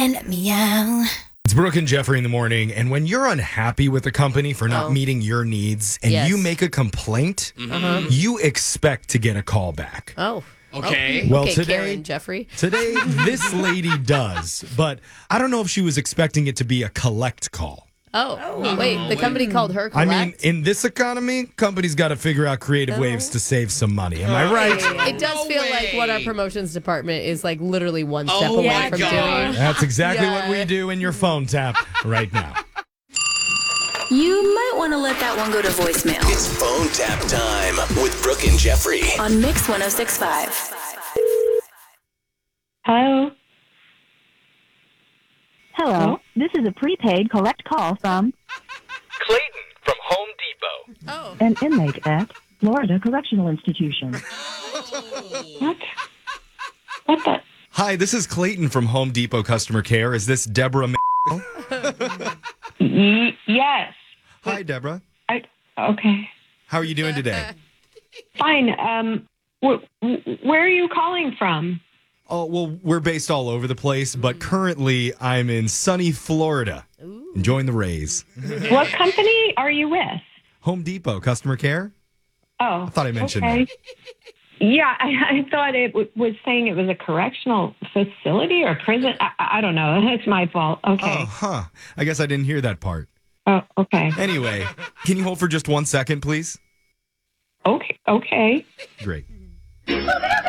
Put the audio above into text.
And meow. It's Brooke and Jeffrey in the morning, and when you're unhappy with a company for not meeting your needs and you make a complaint, you expect to get a call back. Oh. Okay. Well, Okay, today, Karen, Jeffrey. Today, this lady does, but I don't know if she was expecting it to be a collect call. Oh, wait. The company called her I collect? mean, in this economy, companies got to figure out creative ways to save some money. Am I right? It does feel like what our promotions department is like literally one step away my from God. doing. That's exactly what we do in your phone tap right now. You might want to let that one go to voicemail It's phone tap time with Brooke and Jeffrey. on Mix 1065. Hello. Hello, this is a prepaid collect call from Clayton from Home Depot. Oh. an inmate at Florida Correctional Institution. What? What the? Hi, this is Clayton from Home Depot Customer Care. Is this Deborah? Yes. Hi, Deborah. Okay. How are you doing today? Fine. Where are you calling from? Oh, well, we're based all over the place, but currently I'm in sunny Florida, enjoying the rays. What company are you with? Home Depot Customer Care? Oh. I thought I mentioned okay. that. Yeah, I thought it was saying it was a correctional facility or prison. I don't know. It's my fault. Okay. Oh, huh. I guess I didn't hear that part. Oh, okay. Anyway, can you hold for just 1 second, please? Okay. Great.